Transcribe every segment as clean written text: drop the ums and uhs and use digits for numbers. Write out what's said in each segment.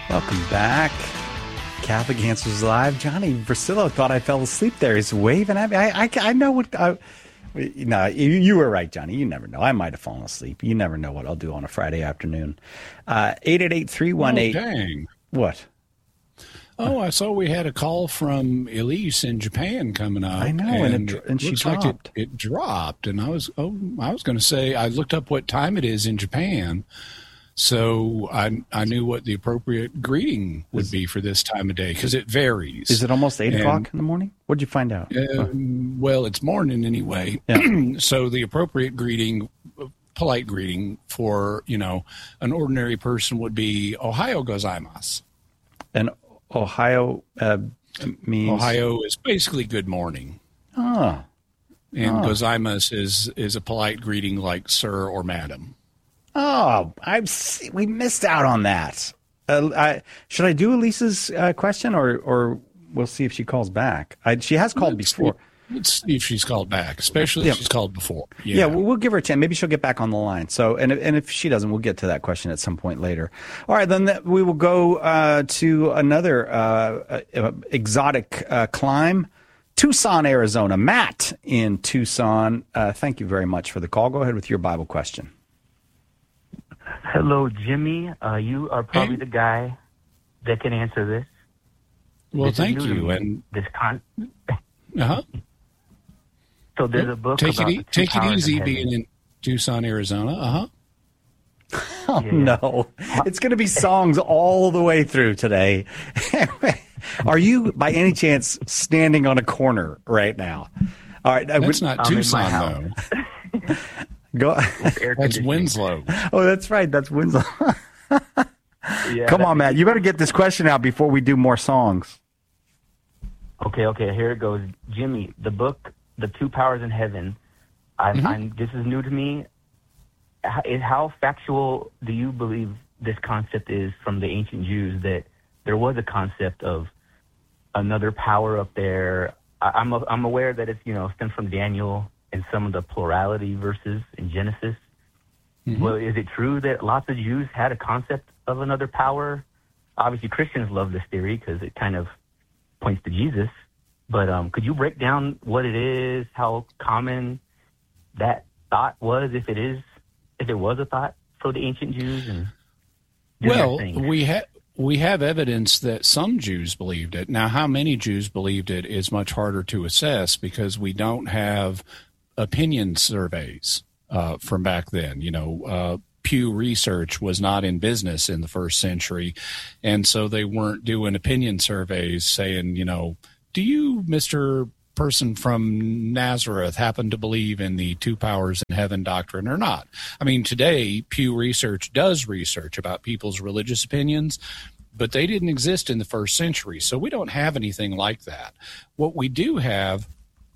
Welcome back. Catholic Answers Live. Johnny Versillo thought I fell asleep there. He's waving at me. I know what... no, you were right, Johnny. You never know. I might have fallen asleep. You never know what I'll do on a Friday afternoon. 888-318... Oh, dang. What? Oh, I saw we had a call from Elise in Japan coming up. I know, and she dropped. Like it dropped, and I was going to say, I looked up what time it is in Japan, so I knew what the appropriate greeting would be for this time of day, because it varies. Is it almost 8 o'clock in the morning? What'd you find out? Well, it's morning anyway. Yeah. So the appropriate greeting, polite greeting for, an ordinary person would be Ohayo gozaimasu. And Ohio means... Ohio is basically good morning. Oh. And gozaimasu is a polite greeting like sir or madam. Oh, we missed out on that. Should I do Elisa's question, or we'll see if she calls back? She has called before. Let's see if she's called back, especially if she's called before. Yeah, we'll give her a chance. Maybe she'll get back on the line. So, and if she doesn't, we'll get to that question at some point later. All right, then we will go to another exotic climb, Tucson, Arizona. Matt in Tucson. Thank you very much for the call. Go ahead with your Bible question. Hello, Jimmy. You are probably the guy that can answer this. Well, thank you. And So there's a book take about take it easy being in Tucson, Arizona. Oh, yeah. No. It's going to be songs all the way through today. Are you, by any chance, standing on a corner right now? All right. That's not Tucson, though. That's Winslow. Oh, that's right. That's Winslow. Come on, Matt. You better get this question out before we do more songs. Okay. Here it goes. Jimmy, the book, The Two Powers in Heaven, this is new to me. How factual do you believe this concept is from the ancient Jews, that there was a concept of another power up there? I'm aware that it's, stemmed from Daniel and some of the plurality verses in Genesis. Mm-hmm. Well, is it true that lots of Jews had a concept of another power? Obviously, Christians love this theory because it kind of points to Jesus. But could you break down what it is, how common that thought was, if it was a thought for the ancient Jews? And well, we have evidence that some Jews believed it. Now, how many Jews believed it is much harder to assess because we don't have opinion surveys from back then. Pew Research was not in business in the first century, and so they weren't doing opinion surveys saying, do you, Mr. Person from Nazareth, happen to believe in the two powers in heaven doctrine or not? I mean, today, Pew Research does research about people's religious opinions, but they didn't exist in the first century, so we don't have anything like that. What we do have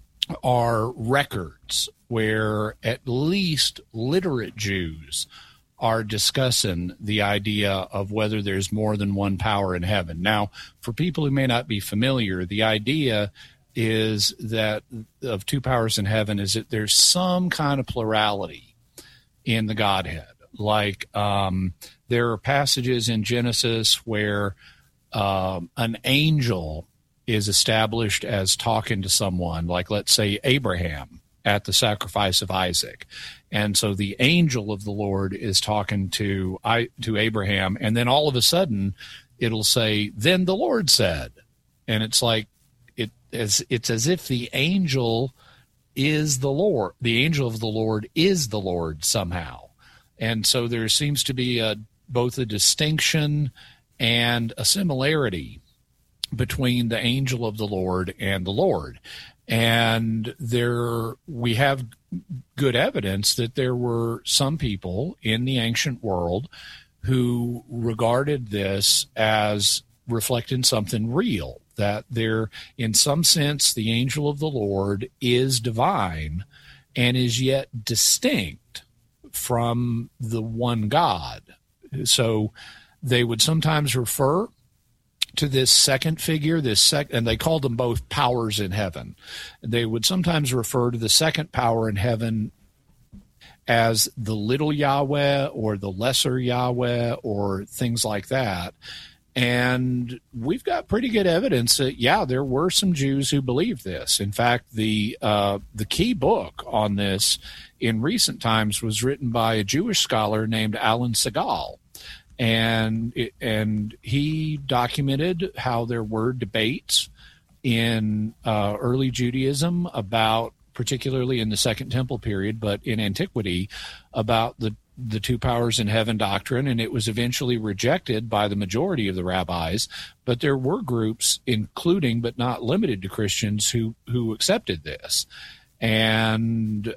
are records where at least literate Jews are discussing the idea of whether there's more than one power in heaven. Now, for people who may not be familiar, the idea is that of two powers in heaven is that there's some kind of plurality in the Godhead. Like there are passages in Genesis where an angel is established as talking to someone, like let's say Abraham at the sacrifice of Isaac. And so the angel of the Lord is talking to Abraham, and then all of a sudden it'll say, then the Lord said. And it's like it's as if the angel is the Lord. The angel of the Lord is the Lord somehow. And so there seems to be both a distinction and a similarity between the angel of the Lord and the Lord. And we have good evidence that there were some people in the ancient world who regarded this as reflecting something real, that in some sense, the angel of the Lord is divine and is yet distinct from the one God. So they would sometimes refer to this second figure, and they called them both powers in heaven. They would sometimes refer to the second power in heaven as the little Yahweh or the lesser Yahweh or things like that. And we've got pretty good evidence that, yeah, there were some Jews who believed this. In fact, the key book on this in recent times was written by a Jewish scholar named Alan Segal. And he documented how there were debates in early Judaism about, particularly in the Second Temple period, but in antiquity, about the two powers in heaven doctrine, and it was eventually rejected by the majority of the rabbis. But there were groups, including but not limited to Christians, who accepted this, and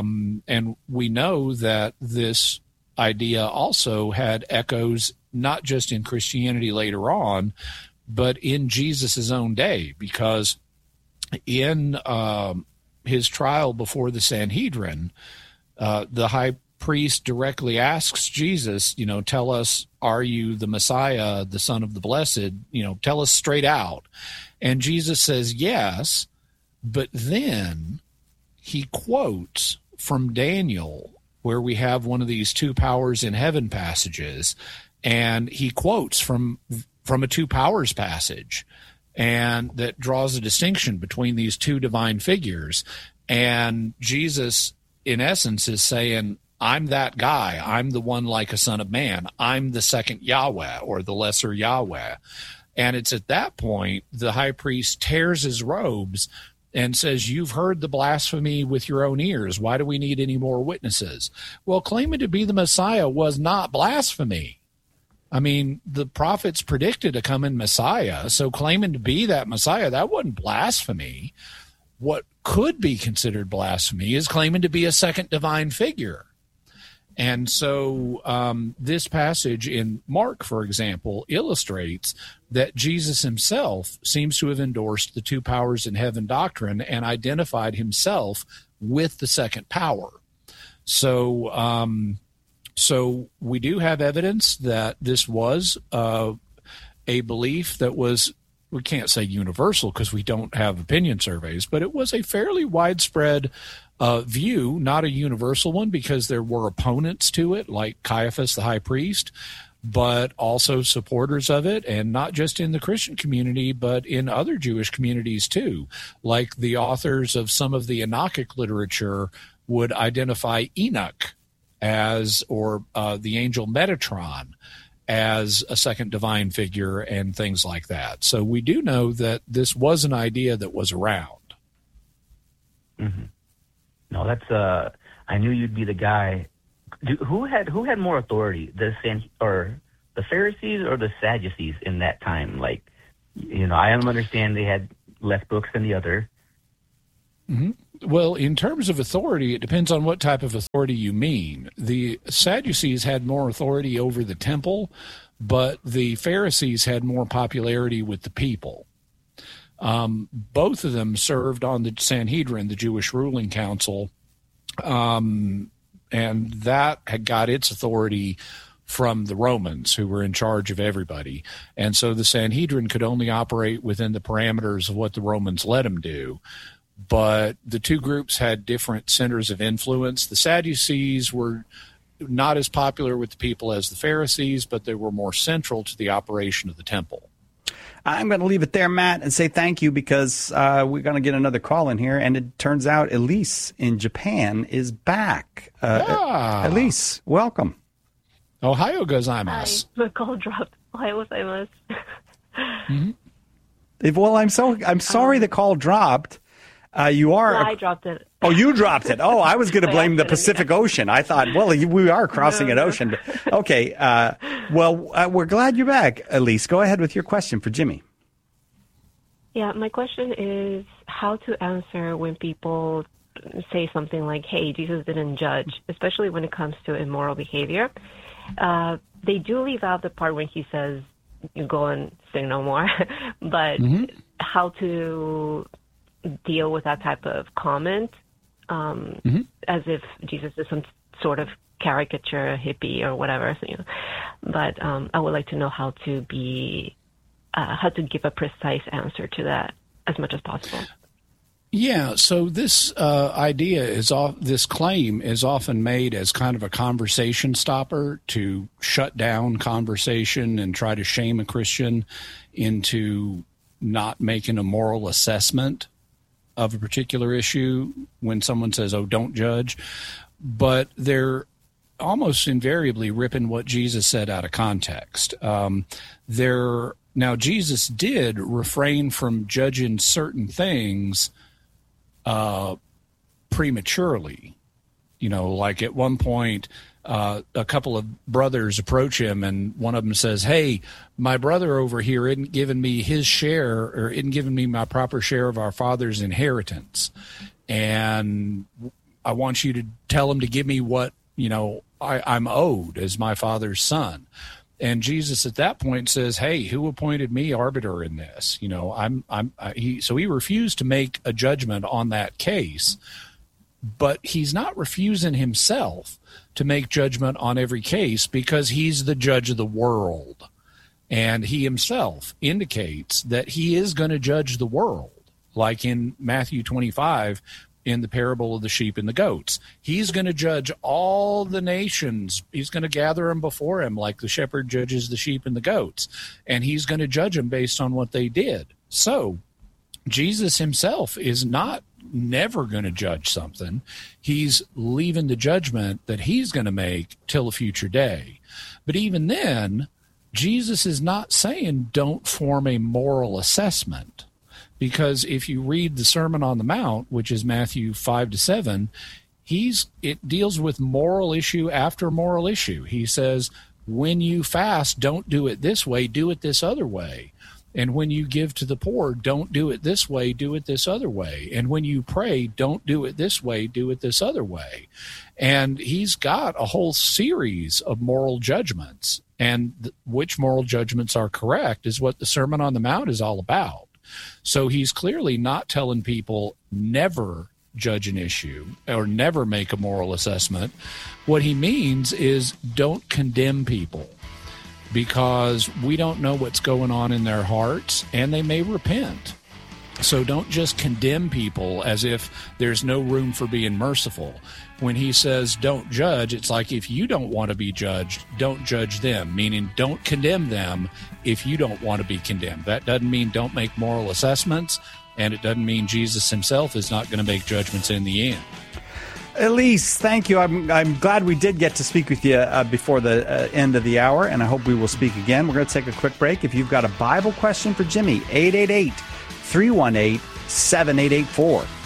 we know that this idea also had echoes not just in Christianity later on, but in Jesus' own day, because in his trial before the Sanhedrin, the high priest directly asks Jesus, tell us, are you the Messiah, the Son of the Blessed? Tell us straight out. And Jesus says, yes, but then he quotes from Daniel, where we have one of these two powers in heaven passages, and he quotes from a two powers passage, and that draws a distinction between these two divine figures. And Jesus, in essence, is saying, I'm that guy. I'm the one like a son of man. I'm the second Yahweh, or the lesser Yahweh. And it's at that point the high priest tears his robes and says, you've heard the blasphemy with your own ears. Why do we need any more witnesses? Well, claiming to be the Messiah was not blasphemy. I mean, the prophets predicted a coming Messiah, so claiming to be that Messiah, that wasn't blasphemy. What could be considered blasphemy is claiming to be a second divine figure. And so this passage in Mark, for example, illustrates that Jesus himself seems to have endorsed the two powers in heaven doctrine and identified himself with the second power. So we do have evidence that this was a belief that was, we can't say universal because we don't have opinion surveys, but it was a fairly widespread view, not a universal one, because there were opponents to it, like Caiaphas, the high priest, but also supporters of it, and not just in the Christian community, but in other Jewish communities too. Like the authors of some of the Enochic literature would identify Enoch as, or the angel Metatron as a second divine figure and things like that. So we do know that this was an idea that was around. Mm-hmm. No, that's I knew you'd be the guy. Who had more authority, the Pharisees or the Sadducees in that time? Like, I understand they had less books than the other. Mm-hmm. Well, in terms of authority, it depends on what type of authority you mean. The Sadducees had more authority over the temple, but the Pharisees had more popularity with the people. Both of them served on the Sanhedrin, the Jewish ruling council, and that had got its authority from the Romans, who were in charge of everybody. And so the Sanhedrin could only operate within the parameters of what the Romans let them do. But the two groups had different centers of influence. The Sadducees were not as popular with the people as the Pharisees, but they were more central to the operation of the temple. I'm going to leave it there, Matt, and say thank you, because we're going to get another call in here, and it turns out Elise in Japan is back. Elise, welcome. Ohio gozaimasu. Hi, the call dropped. Ohio gozaimasu. Mm-hmm. Well, I'm sorry the call dropped. You are. I dropped it. Oh, you dropped it. Oh, I was going to blame the Pacific Ocean. I thought, well, we are crossing an ocean. But, okay. We're glad you're back, Elise. Go ahead with your question for Jimmy. Yeah, my question is how to answer when people say something like, hey, Jesus didn't judge, especially when it comes to immoral behavior. They do leave out the part when he says, you go and sin no more. But how to deal with that type of comment, as if Jesus is some sort of caricature hippie or whatever. But I would like to know how to give a precise answer to that as much as possible. Yeah, so this this claim is often made as kind of a conversation stopper to shut down conversation and try to shame a Christian into not making a moral assessment of a particular issue when someone says, "Oh, don't judge." But they're almost invariably ripping what Jesus said out of context. Now, Jesus did refrain from judging certain things prematurely. Like at one point, a couple of brothers approach him, and one of them says, "Hey, my brother over here isn't giving me his share, or isn't giving me my proper share of our father's inheritance. And I want you to tell him to give me what, I'm owed as my father's son." And Jesus at that point says, "Hey, who appointed me arbiter in this? So he refused to make a judgment on that case, but he's not refusing himself to make judgment on every case because he's the judge of the world. And he himself indicates that he is going to judge the world, like in Matthew 25, in the parable of the sheep and the goats. He's going to judge all the nations. He's going to gather them before him like the shepherd judges the sheep and the goats. And he's going to judge them based on what they did. So Jesus himself is never going to judge something. He's leaving the judgment that he's going to make till a future day. But even then, Jesus is not saying don't form a moral assessment. Because if you read the Sermon on the Mount, which is Matthew 5-7, it deals with moral issue after moral issue. He says, when you fast, don't do it this way, do it this other way. And when you give to the poor, don't do it this way, do it this other way. And when you pray, don't do it this way, do it this other way. And he's got a whole series of moral judgments. And which moral judgments are correct is what the Sermon on the Mount is all about. So he's clearly not telling people never judge an issue or never make a moral assessment. What he means is don't condemn people, because we don't know what's going on in their hearts and they may repent. So don't just condemn people as if there's no room for being merciful. When he says don't judge, it's like if you don't want to be judged, don't judge them, meaning don't condemn them if you don't want to be condemned. That doesn't mean don't make moral assessments, and it doesn't mean Jesus himself is not going to make judgments in the end. Elise, thank you. I'm glad we did get to speak with you before the end of the hour, and I hope we will speak again. We're going to take a quick break. If you've got a Bible question for Jimmy, 888-318-7884.